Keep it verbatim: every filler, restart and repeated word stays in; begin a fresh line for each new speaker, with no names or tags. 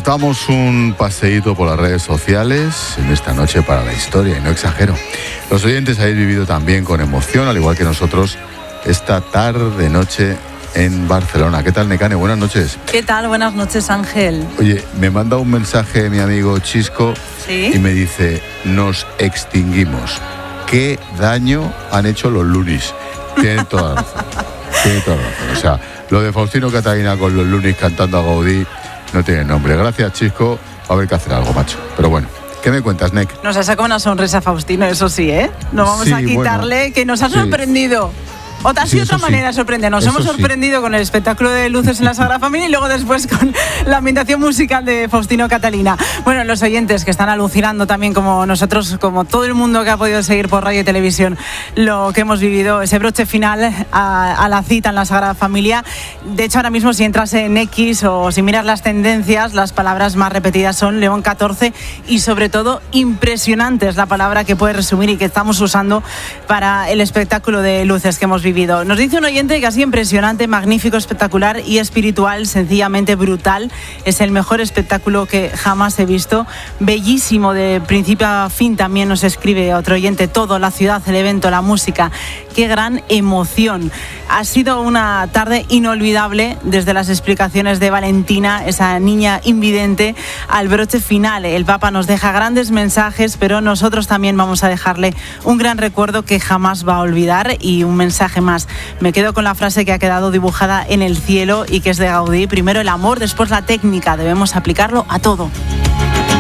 Damos un paseíto por las redes sociales en esta noche para la historia, y no exagero. Los oyentes habéis vivido también con emoción, al igual que nosotros, esta tarde noche en Barcelona. ¿Qué tal, Nekane? Buenas noches.
¿Qué tal? Buenas noches, Ángel.
Oye, me manda un mensaje mi amigo Chisco.
¿Sí?
Y me dice, nos extinguimos. ¿Qué daño han hecho los Lunis? Tienen toda la razón. Tienen toda la razón. O sea, lo de Faustino Catalina con los Lunis cantando a Gaudí no tiene nombre. Gracias, Chisco. Va a haber que hacer algo, macho. Pero bueno, ¿qué me cuentas, Nek?
Nos ha sacado una sonrisa Faustino, eso sí, ¿eh? No vamos
Sí,
a quitarle,
bueno,
que nos ha
sí.
sorprendido. Otra
Sí,
sí, otra
eso
manera
sí.
sorprende. Nos
Eso
hemos
sí.
sorprendido con el espectáculo de luces en la Sagrada Familia y luego después con la ambientación musical de Faustino Catalina. Bueno, los oyentes que están alucinando también como nosotros, como todo el mundo que ha podido seguir por radio y televisión lo que hemos vivido, ese broche final a, a la cita en la Sagrada Familia. De hecho, ahora mismo si entras en X o si miras las tendencias, las palabras más repetidas son León catorce y sobre todo impresionante es la palabra que puede resumir y que estamos usando para el espectáculo de luces que hemos vivido. Nos dice un oyente que ha sido impresionante, magnífico, espectacular y espiritual, sencillamente brutal. Es el mejor espectáculo que jamás he visto. Bellísimo de principio a fin, también nos escribe otro oyente. Todo, la ciudad, el evento, la música. Qué gran emoción. Ha sido una tarde inolvidable desde las explicaciones de Valentina, esa niña invidente, al broche final. El Papa nos deja grandes mensajes, pero nosotros también vamos a dejarle un gran recuerdo que jamás va a olvidar y un mensaje más. Me quedo con la frase que ha quedado dibujada en el cielo y que es de Gaudí. Primero el amor, después la técnica. Debemos aplicarlo a todo.